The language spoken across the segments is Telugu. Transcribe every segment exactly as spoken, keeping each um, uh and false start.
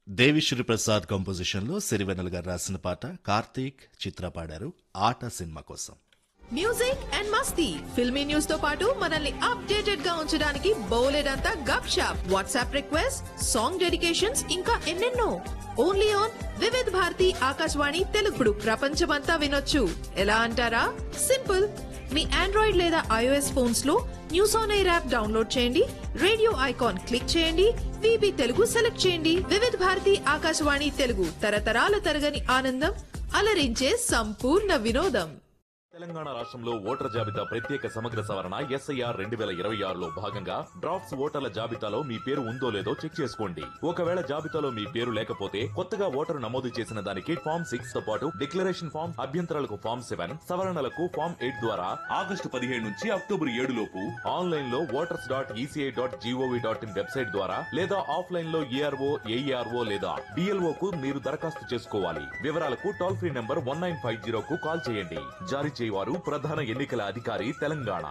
దేవిశ్రీ ప్రసాద్ కంపోజిషన్ లో సిరివెన్నెల గారు రాసిన పాట కార్తీక్ చిత్ర పాడారు ఆట సినిమా కోసం. Music and Masti filmy news తో పాటు మనల్ని అప్డేటెడ్ గా ఉంచడానికి బౌలెడంతా గప్ shop WhatsApp request song dedications ఇంకా ఎన్నెన్నో. ఓన్లీ ఆన్ వివిధ్ భారతి ఆకాశవాణి తెలుగుడు ప్రపంచమంతా వినొచ్చు. ఎలా అంటారా? సింపుల్. మీ ఆండ్రాయిడ్ లేదా ఐఓఎస్ ఫోన్స్ లో news on air app download చేయండి, రేడియో ఐకాన్ క్లిక్ చేయండి, విబి తెలుగు సెలెక్ట్ చేయండి. వివిధ భారతి ఆకాశవాణి తెలుగు తరతరాల తరగని ఆనందం, అలరించే సంపూర్ణ వినోదం. తెలంగాణ రాష్ట్రంలో ఓటర్ జాబితా ప్రత్యేక సమగ్ర సవరణ ఎస్ఐఆర్ రెండు వేల ఇరవై ఆరులో భాగంగా డ్రాఫ్ట్స్ ఓటర్ల జాబితాలో మీ పేరు ఉందో లేదో చెక్ చేసుకోండి. ఒకవేళ జాబితాలో మీ పేరు లేకపోతే కొత్తగా ఓటరు నమోదు చేసిన దానికి ఫామ్ సిక్స్ తో పాటు డిక్లరేషన్ ఫామ్, అభ్యంతరాలకు ఫామ్ సెవెన్, సవరణలకు ఫామ్ ఎయిట్ ద్వారా ఆగస్టు పదిహేడు నుంచి అక్టోబర్ ఏడు లోపు ఆన్లైన్ లో voters dot ECI dot GOV dot in website ద్వారా లేదా ఆఫ్లైన్ లో ఏఆర్ఓ ఏఈఆర్ఓ లేదా డిఎల్ఓ కు మీరు దరఖాస్తు చేసుకోవాలి. వివరాలకు toll free number one nine five zero కు కాల్ చేయండి. జారీ వారు ప్రధాన ఎన్నికల అధికారి Telangana.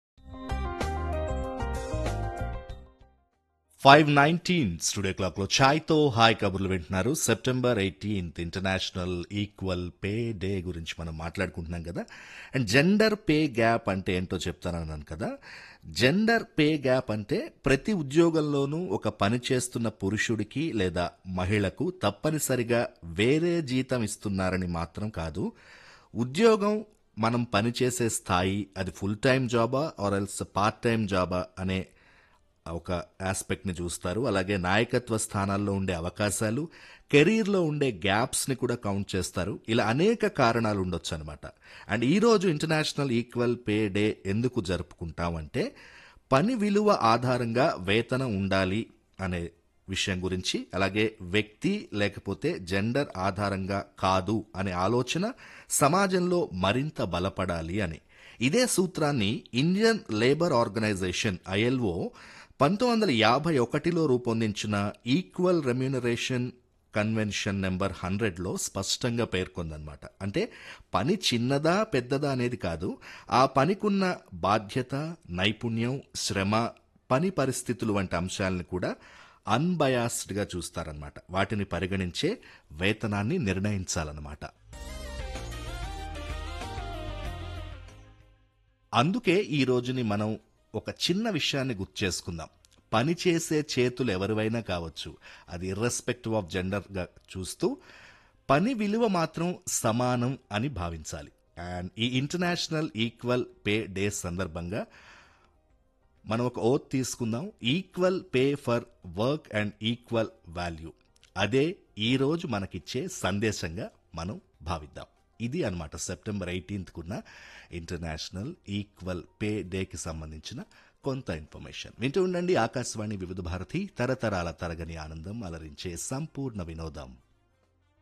Five nineteen studio clock లో ఛాయ్ తో హాయ్ కబుర్లు వింటున్నారు. September eighteenth international equal pay day గురించి మనం మాట్లాడుకుంటున్నాం కదా. అండ్ జెండర్ పే గ్యాప్ అంటే ఏంటో చెప్తానన్నాను కదా. జెండర్ పే గ్యాప్ అంటే ప్రతి ఉద్యోగంలోనూ ఒక పని చేస్తున్న పురుషుడికి లేదా మహిళకు తప్పనిసరిగా వేరే జీతం ఇస్తున్నారని మాత్రం కాదు, ఉద్యోగం మనం పనిచేసే స్థాయి అది ఫుల్ టైం జాబా ఆర్ ఎల్స్ పార్ట్ టైం జాబా అనే ఒక ఆస్పెక్ట్ని చూస్తారు. అలాగే నాయకత్వ స్థానాల్లో ఉండే అవకాశాలు, కెరీర్లో ఉండే గ్యాప్స్ని కూడా కౌంట్ చేస్తారు. ఇలా అనేక కారణాలు ఉండొచ్చు అనమాట. అండ్ ఈరోజు ఇంటర్నేషనల్ ఈక్వల్ పే డే ఎందుకు జరుపుకుంటామంటే పని విలువ ఆధారంగా వేతనం ఉండాలి అనే విషయం గురించి, అలాగే వ్యక్తి లేకపోతే జెండర్ ఆధారంగా కాదు అనే ఆలోచన సమాజంలో మరింత బలపడాలి అని. ఇదే సూత్రాన్ని ఇండియన్ లేబర్ ఆర్గనైజేషన్ ఐఎల్ఓ పంతొమ్మిది వందల యాభై ఒకటిలో రూపొందించిన ఈక్వల్ రెమ్యూనరేషన్ కన్వెన్షన్ నెంబర్ హండ్రెడ్లో స్పష్టంగా పేర్కొందనమాట. అంటే పని చిన్నదా పెద్దదా అనేది కాదు, ఆ పనికున్న బాధ్యత, నైపుణ్యం, శ్రమ, పని పరిస్థితులు వంటి అంశాలను కూడా అన్బయాస్డ్గా చూస్తారనమాట. వాటిని పరిగణించే వేతనాన్ని నిర్ణయించాలన్నమాట. అందుకే ఈ రోజుని మనం ఒక చిన్న విషయాన్ని గుర్తు చేసుకుందాం. పని చేసే చేతులు ఎవరివైనా కావచ్చు, అది ఇర్రెస్పెక్టివ్ ఆఫ్ జెండర్గా చూస్తూ పని విలువ మాత్రం సమానం అని భావించాలి. అండ్ ఈ ఇంటర్నేషనల్ ఈక్వల్ పే డే సందర్భంగా మనం ఒక ఓత్ తీసుకుందాం. Equal pay for work and equal value. అదే ఈరోజు మనకిచ్చే సందేశంగా మనం భావిద్దాం. ఇది అనమాట సెప్టెంబర్ ఎయిటీన్త్ కున్న ఇంటర్నేషనల్ ఈక్వల్ పే డేకి సంబంధించిన కొంత ఇన్ఫర్మేషన్. వింటూ ఉండండి ఆకాశవాణి వివిధ భారతి, తరతరాల తరగని ఆనందం, అలరించే సంపూర్ణ వినోదం.